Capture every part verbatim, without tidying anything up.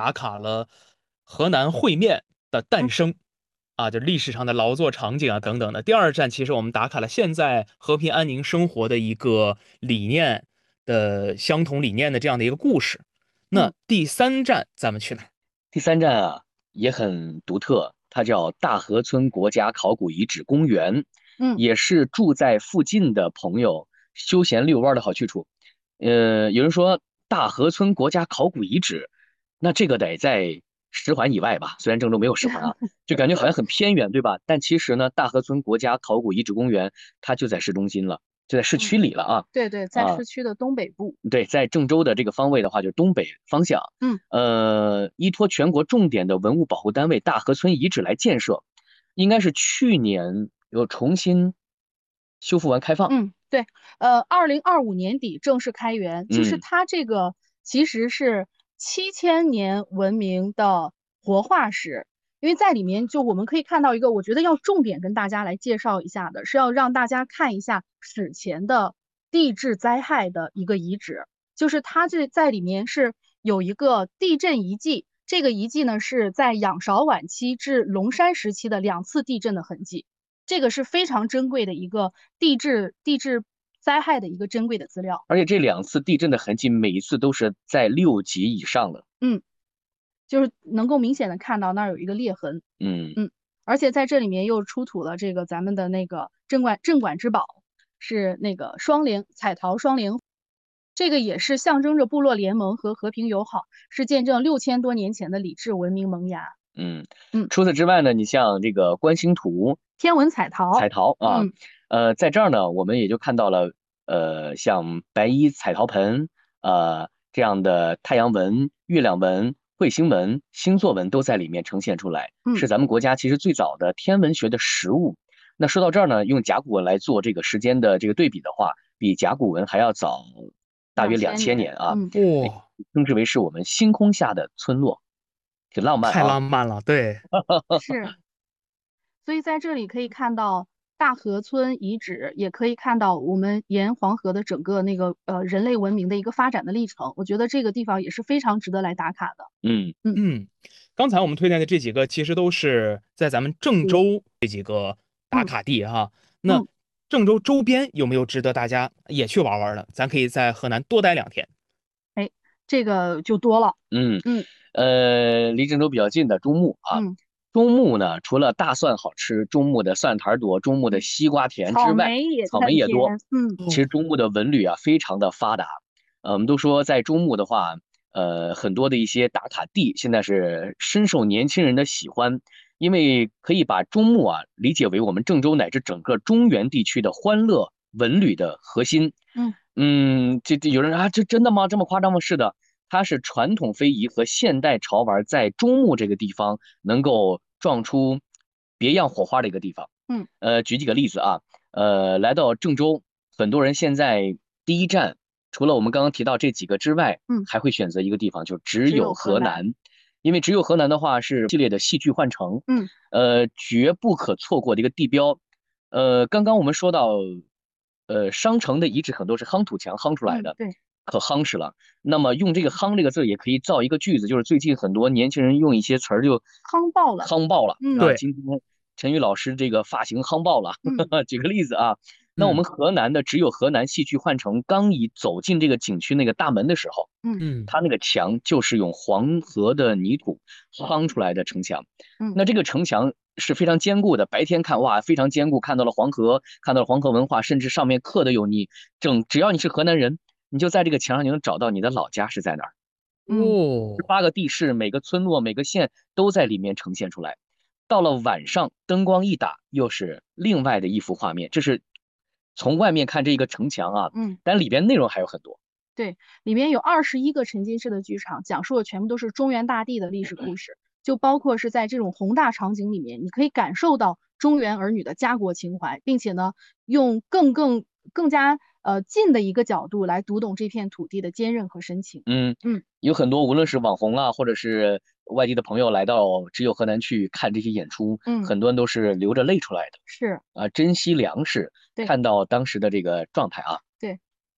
打卡了河南烩面的诞嗯生啊，就历史上的劳作场景啊等等的。第二站其实我们打卡了现在和平安宁生活的一个理念的相同理念的这样的一个故事。那嗯第三站咱们去哪儿？ 第三站啊也很独特，它叫大河村国家考古遗址公园， 嗯也是住在附近的朋友休闲遛弯的好去处。呃，有人说大河村国家考古遗址，那这个得在十环以外吧？虽然郑州没有十环啊，就感觉好像很偏远，对吧？但其实呢，大河村国家考古遗址公园它就在市中心了，就在市嗯， 区里了啊。 对对，在啊， 市区的东北部。 对，在郑州的这个方位的话，就是东北方向。 嗯呃，依托全国重点的文物保护单位大河村遗址来建设，应该是去年又重新修复完开放。 嗯，对，呃，二零二五年底正式开园，就是嗯它这个其实是七千年文明的活化石，因为在里面就我们可以看到一个，我觉得要重点跟大家来介绍一下的，是要让大家看一下史前的地质灾害的一个遗址，就是它这在里面是有一个地震遗迹，这个遗迹呢是在仰韶晚期至龙山时期的两次地震的痕迹。这个是非常珍贵的一个地质地质灾害的一个珍贵的资料。 而且这两次地震的痕迹，每一次都是在六级以上的。 嗯，就是能够明显的看到那儿有一个裂痕。 嗯嗯，而且在这里面又出土了这个咱们的那个镇馆镇馆之宝，是那个双莲彩陶双莲，这个也是象征着部落联盟和和平友好，是见证六千多年前的礼制文明萌芽。 嗯， 嗯， 除此之外呢，你像这个观星图、 天文彩陶。 彩陶啊， 嗯呃，在这儿呢，我们也就看到了，呃，像白衣彩陶盆，呃，这样的太阳纹、月亮纹、彗星纹、星座纹都在里面呈现出来， 嗯是咱们国家其实最早的天文学的实物。那说到这儿呢，用甲骨文来做这个时间的这个对比的话，比甲骨文还要早大约两两千年。 千年啊， 嗯， 哇， 称之为是我们星空下的村落，挺浪漫太啊。 浪漫了，对。 是。所以在这里可以看到大河村遗址，也可以看到我们沿黄河的整个那个呃人类文明的一个发展的历程。我觉得这个地方也是非常值得来打卡的。 嗯。 嗯嗯，刚才我们推荐的这几个其实都是在咱们郑州这几个打嗯卡地哈。那嗯， 郑州周边有没有值得大家也去玩玩的？咱可以在河南多待两天。 哎，这个就多了。 嗯， 嗯呃，离郑州比较近的中牟啊， 嗯中牟呢，除了大蒜好吃，中牟的蒜苔多，中牟的嗯， 西瓜甜之草外， 莓也草莓很甜。 也多。 嗯其哦， 实中牟的文旅啊，非常的发达。呃，我们都说在中牟的话，呃，很多的一些打卡地现在是深受年轻人的喜欢，因为可以把中牟啊理解为我们郑州乃至整个中原地区的欢乐文旅的核心。 嗯嗯，这这有人啊，这真的吗？这么夸张吗？是的，它是传统非遗和现代潮玩在中牟这个地方能够撞出别样火花的一个地方。 嗯呃，举几个例子啊，呃，来到郑州，很多人现在第一站除了我们刚刚提到这几个之外， 嗯， 还会选择一个地方，就只只有有河南。 河南，因为只有河南的话是系列的戏剧换乘， 嗯呃，绝不可错过的一个地标。呃，刚刚我们说到，呃，商城的遗址很多是夯土墙夯出来嗯， 的， 对， 可夯实了。那么用这个“夯”这个字也可以造一个句子，就是最近很多年轻人用一些词儿就夯爆了。 夯爆了啊。 嗯对， 今天陈宇老师这个发型夯爆了， 嗯举个例子啊，那我们嗯河南的只有河南戏剧换乘刚一走进这个景区那个大门的时候， 嗯嗯它那个墙就是用黄河的泥土夯出来的城墙。 嗯那这个城墙是非常坚固的，白天看哇非常坚固，看到了黄河，看到了黄河文化，甚至上面刻的有你整，只要你是河南人，你就在这个墙上你能找到你的老家是在哪儿。 嗯哦， 八个地市，每个村落、每个县都在里面呈现出来。到了晚上，灯光一打，又是另外的一幅画面。这是从外面看这一个城墙啊， 嗯。 但里边内容还有很多。 对，里面有二十一个沉浸式的剧场，讲述的全部都是中原大地的历史故事，就包括是在这种宏大场景里面，你可以感受到中原儿女的家国情怀，并且呢，用更更更加呃近的一个角度来读懂这片土地的坚韧和深情。 嗯， 嗯有很多无论是网红啊，或者是外地的朋友来到只有河南去看这些演出， 嗯， 很多人都是流着泪出来的是， 啊，珍惜粮食， 对看到当时的这个状态啊。 对，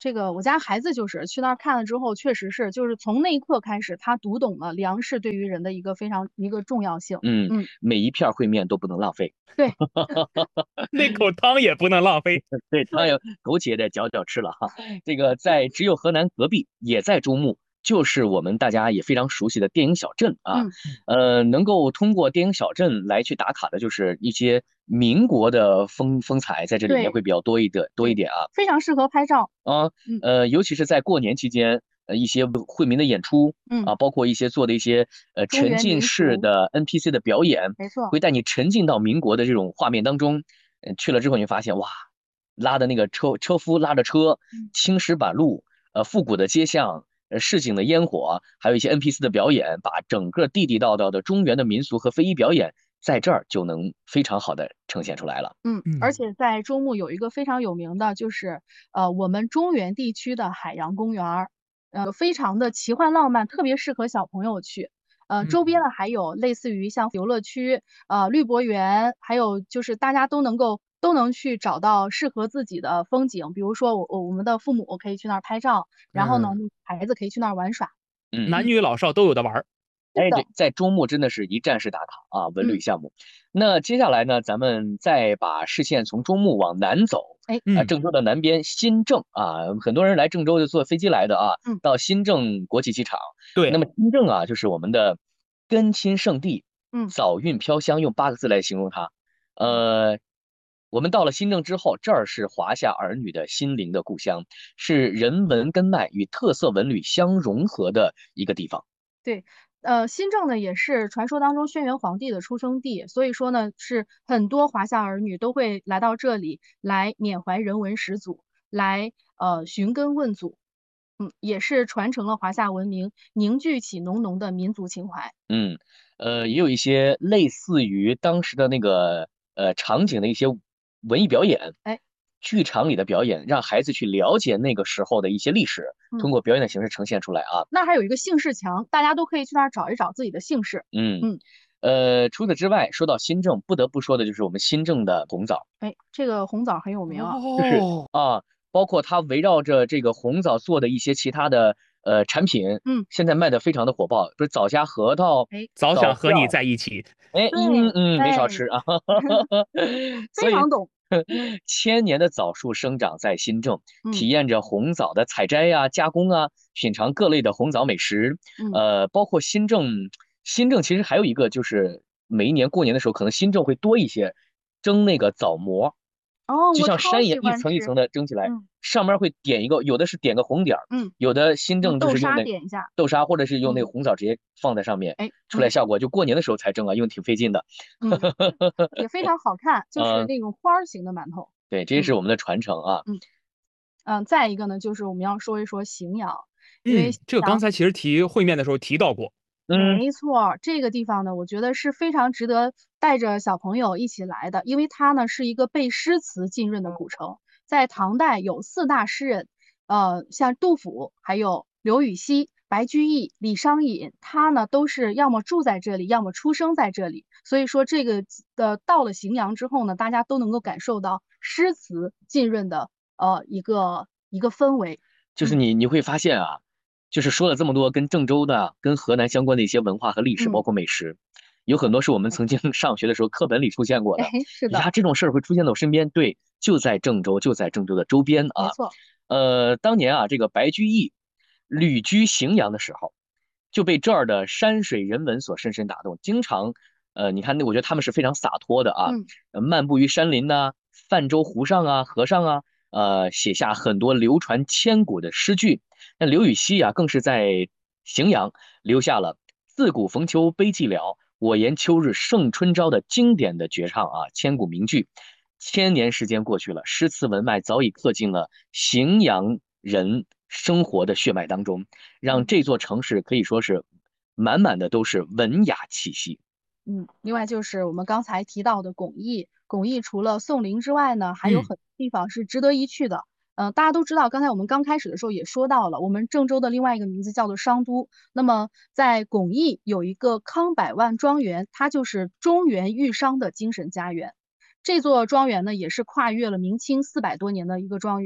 这个我家孩子就是去那儿看了之后，确实是，就是从那一刻开始，他读懂了粮食对于人的一个非常一个重要性。 嗯， 嗯， 每一片烩面都不能浪费。 对， 那口汤也不能浪费。 对，汤也枸杞也得嚼嚼吃了哈。这个在只有河南隔壁，也在周墓，就是我们大家也非常熟悉的电影小镇啊。 嗯呃，能够通过电影小镇来去打卡的，就是一些民国的风风采，在这里面对会比较多一点多一点啊。 非常适合拍照。 啊， 嗯呃，尤其是在过年期间，呃，一些惠民的演出嗯， 啊，包括一些做的一些呃沉浸中原民俗， 式的 N P C 的表演， 没错。 会带你沉浸到民国的这种画面当中。呃，去了之后你发现哇，拉的那个车车夫拉着车， 嗯青石板路，呃，复古的街巷。呃，市井的烟火，还有一些 N P C 的表演，把整个地地道道的中原的民俗和非遗表演，在这儿就能非常好的呈现出来了。 嗯， 嗯而且在周墓有一个非常有名的，就是呃我们中原地区的海洋公园儿，呃非常的奇幻浪漫，特别适合小朋友去。呃，周边嗯呢还有类似于像游乐区、呃绿博园，还有就是大家都能够都能去找到适合自己的风景，比如说我我我们的父母可以去那儿拍照，然后呢嗯， 孩子可以去那儿玩耍。 嗯。 男女老少都有的玩儿。 哎， 是的， 这在周末真的是一站式打卡啊，文旅嗯， 项目。那接下来呢，咱们再把视线从中牟往南走， 哎， 啊， 嗯， 郑州的南边新郑啊，很多人来郑州就坐飞机来的啊， 嗯到新郑国际机场。那对， 么新郑啊，就是我们的根亲圣地， 嗯， 早运飘香，用八个字来形容它。呃，我们到了新郑之后，这儿是华夏儿女的心灵的故乡，是人文根脉与特色文旅相融合的一个地方。 对。呃，新郑呢也是传说当中轩辕皇帝的出生地，所以说呢是很多华夏儿女都会来到这里来缅怀人文始祖，来呃寻根问祖，嗯，也是传承了华夏文明，凝聚起浓浓的民族情怀。 嗯，呃，也有一些类似于当时的那个呃场景的一些文艺表演， 哎， 剧场里的表演，让孩子去了解那个时候的一些历史， 嗯， 通过表演的形式呈现出来啊。 那还有一个姓氏墙，大家都可以去那儿找一找自己的姓氏。 嗯， 嗯， 呃，除此之外，说到新郑，不得不说的就是我们新郑的红枣， 哎，这个红枣很有名啊。 就是哦， 啊，包括它围绕着这个红枣做的一些其他的呃产品， 嗯， 现在卖的非常的火爆，不是枣夹核桃、 哎， 早想和你枣票， 在一起。 哎， 对， 嗯嗯，没少哎， 吃啊，所以非常懂。 千年的枣树生长在新郑，体嗯验着红枣的采摘呀、加工啊，品尝各类的红枣美食。 嗯， 呃，包括新郑，新郑其实还有一个就是每一年过年的时候，可能新郑会多一些蒸那个枣馍， 哦， 就像我超喜山一样一欢吃。 层一层的蒸起来， 嗯上面会点一个，有的是点个红点儿， 嗯， 有的新用豆郑就是用那沙点一下。 豆沙，或者是用那个嗯， 红枣直接放在上面， 哎，嗯出来效果就过年的时候才蒸啊，因为挺费劲的。 嗯，也非常好看，就是嗯， 那种花儿形的馒头。 对，这是嗯我们的传承啊。 嗯嗯，再一个呢，就是我们要说一说荥阳，因为嗯， 荥这个刚阳才其实提烩面的时候提到过。 嗯没错儿，这个地方呢，我觉得是非常值得带着小朋友一起来的，因为它呢是一个被诗词浸润的古城。在唐代有四大诗人，呃，像杜甫，还有刘禹锡、白居易、李商隐，他呢都是要么住在这里，要么出生在这里。所以说，这个的到了荥阳之后呢，大家都能够感受到诗词浸润的呃一个一个氛围。 就是嗯你你会发现啊，就是说了这么多跟郑州的、跟河南相关的一些文化和历史，包嗯， 括美食，有很多是我们曾经上学的时候课本里出现过哎， 的。 是的， 呀，这种事儿会出现在我身边，对，就在郑州，就在郑州的周边啊。 没错。 呃，当年啊，这个白居易旅居荥阳的时候，就被这儿的山水人文所深深打动，经常。呃，你看那，我觉得他们是非常洒脱的啊， 嗯呃漫步于山林呐、泛舟湖上啊、河上啊，呃，写下很多流传千古的诗句。那刘禹锡啊，更是在荥阳留下了“自古逢秋悲寂寥，我言秋日胜春朝”的经典的绝唱啊，千古名句。千年时间过去了，诗词文脉早已刻进了荥阳人生活的血脉当中，让嗯。 这座城市可以说是满满的都是文雅气息。 嗯，另外就是我们刚才提到的巩义，巩义除了宋陵之外呢，还有嗯， 很多地方是值得一去的。呃，大家都知道，刚才我们刚开始的时候也说到了，我们郑州的另外一个名字叫做商都。那么在巩义有一个康百万庄园，它就是中原豫商的精神家园。这座庄园呢，也是跨越了明清四百多年的一个庄园，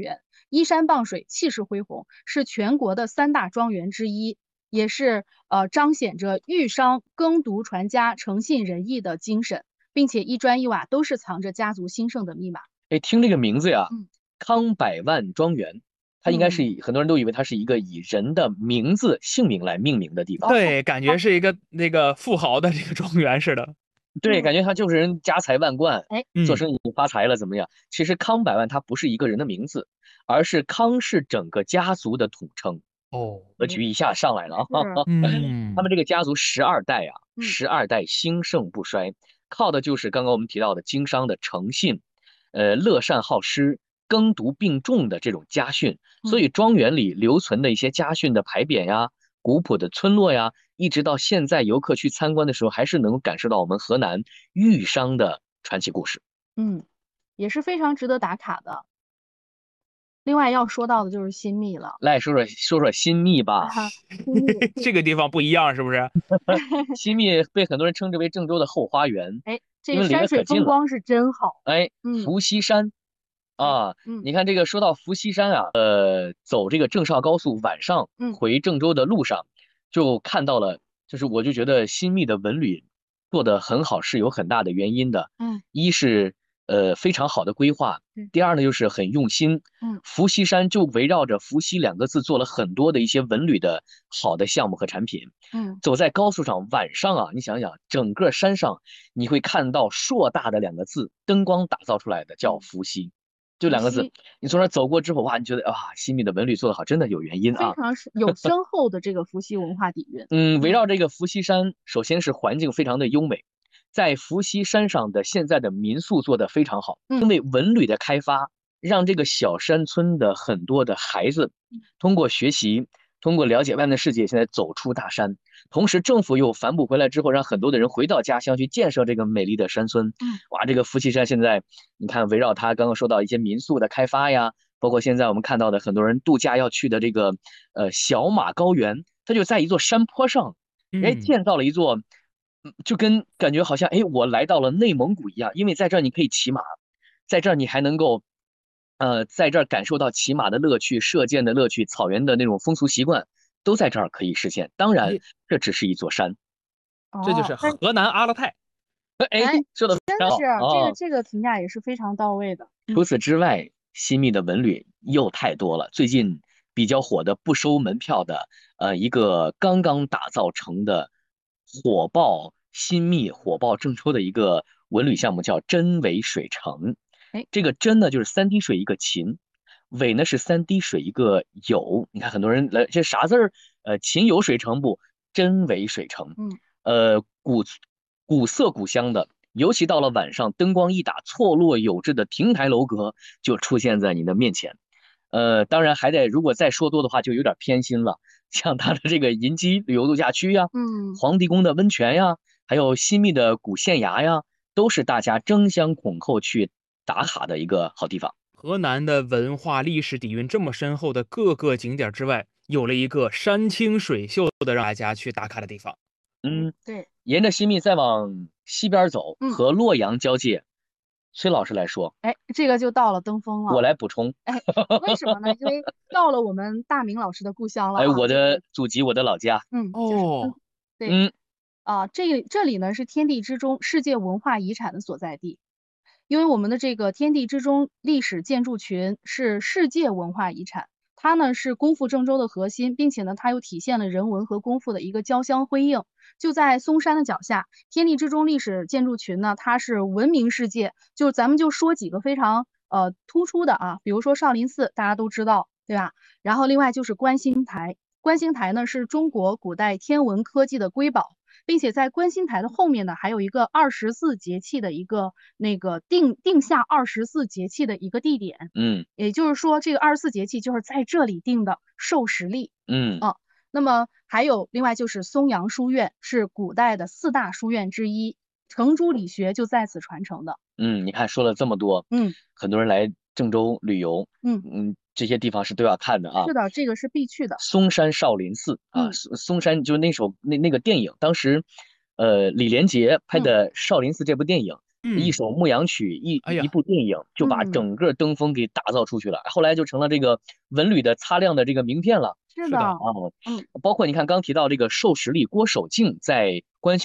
依山傍水，气势恢宏，是全国的三大庄园之一，也是呃彰显着豫商耕读传家、诚信仁义的精神，并且一砖一瓦都是藏着家族兴盛的密码。 哎，听这个名字呀， 嗯康百万庄园，它应该是嗯以很多人都以为它是一个以人的名字、姓名来命名的地方。 对，感觉是一个那个富豪的这个庄园似的。 对， 嗯感觉他就是人家财万贯， 哎， 做嗯， 生意发财了怎么样？其实康百万它不是一个人的名字，而是康是整个家族的统称。 哦， 格局一下上来了啊！ 是， 嗯他们这个家族十二代啊， 嗯十二代兴盛不衰，靠的就是刚刚我们提到的经商的诚信，呃，乐善好施、耕读并重的这种家训。所以庄园里留存的一些家训的牌匾呀、古朴的村落呀，一直到现在游客去参观的时候，还是能够感受到我们河南豫商的传奇故事。 嗯，也是非常值得打卡的。另外要说到的就是新密了， 来说说说说新密吧。 哈，新密， 这个地方不一样，是不是？ 新密被很多人称之为郑州的后花园， 哎，这因为离得个山水可近了。 风光是真好。 哎， 嗯伏羲山啊， 嗯你看这个说到伏羲山啊，呃，走这个郑绍高速晚上嗯回郑州的路上，就看到了，就是我就觉得新密的文旅做得很好，是有很大的原因的。 嗯一是呃非常好的规划嗯， 第二呢就是很用心。 嗯伏羲山就围绕着伏羲两个字做了很多的一些文旅的好的项目和产品。 嗯走在高速上，晚上啊，你想想，整个山上你会看到硕大的两个字，灯光打造出来的叫伏羲，就两个字伏羲。 你从那儿走过之后，哇，你觉得啊，新密的文旅做得好，真的有原因非啊。 常是有深厚的这个伏羲文化底蕴。 嗯，围绕这个伏羲山，首先是环境非常的优美，在伏羲山上的现在的民宿做得非常好， 嗯因为文旅的开发，让这个小山村的很多的孩子通过学习，通过了解外面的世界，现在走出大山。同时，政府又反哺回来之后，让很多的人回到家乡去建设这个美丽的山村。 嗯哇，这个伏羲山现在，你看围绕它，刚刚说到一些民宿的开发呀，包括现在我们看到的很多人度假要去的这个呃小马高原，它就在一座山坡上，哎， 嗯， 建造了一座，嗯就跟感觉好像哎我来到了内蒙古一样，因为在这儿你可以骑马，在这儿你还能够。呃，在这儿感受到骑马的乐趣、射箭的乐趣、草原的那种风俗习惯，都在这儿可以实现。当然也， 这只是一座山。 这就是哦，但河南阿勒泰。 哎， 哎， 说的非常好是啊，这个哦。 这个评价也是非常到位的。 除此之外，新密的文旅又太多了。最近比较火的不收门票的，呃，一个刚刚打造成的火爆新密、火爆郑州的一个文旅项目，叫真伪水城。 哎， 这个真呢就是三滴水一个秦，伪呢是三滴水一个酉。你看很多人来这啥字儿？呃，秦有水城不？真伪水城。 嗯呃，古古色古香的。尤其到了晚上，灯光一打，错落有致的亭台楼阁就出现在你的面前。呃，当然还得，如果再说多的话，就有点偏心了。像它的这个银鸡旅游度假区呀， 嗯黄地宫的温泉呀，还有新密的古县衙呀，都是大家争相恐后去打卡的一个好地方。 河南的文化历史底蕴这么深厚的各个景点之外，有了一个山清水秀的让大家去打卡的地方。 嗯， 对， 沿着新密再往西边走， 嗯和洛阳交界。崔老师来说， 哎，这个就到了登封了。 我来补充。 哎，为什么呢？因为到了我们大明老师的故乡了哎， 啊。 我就是的祖籍，我的老家。 嗯，就是哦， 对嗯， 啊，这这里呢是天地之中世界文化遗产的所在地。因为我们的这个天地之中历史建筑群是世界文化遗产，它呢是功夫郑州的核心，并且呢它又体现了人文和功夫的一个交相辉映。就在嵩山的脚下，天地之中历史建筑群呢，它是闻名世界。就咱们就说几个非常呃突出的啊，比如说少林寺，大家都知道，对吧？然后另外就是观星台，观星台呢是中国古代天文科技的瑰宝。并且在观星台的后面呢，还有一个二十四节气的一个那个定定下二十四节气的一个地点。 嗯也就是说，这个二十四节气就是在这里定的授时历。 嗯啊，那么还有另外就是松阳书院是古代的四大书院之一，程朱理学就在此传承的。 嗯，你看说了这么多， 嗯很多人来郑州旅游， 嗯， 嗯，这些地方是都要看的啊。 是的，这个是必去的。 嵩山少林寺啊， 嗯嵩嵩山就是那首那那个电影，当时，呃，李连杰拍的《少林寺》这部电影， 一首牧羊曲，一哎呀一部电影就把嗯整个登峰给打造出去了，后来就成了这个文旅的擦亮的这个名片了。 是的， 啊， 嗯。 包括你看刚提到这个授时里郭守敬在关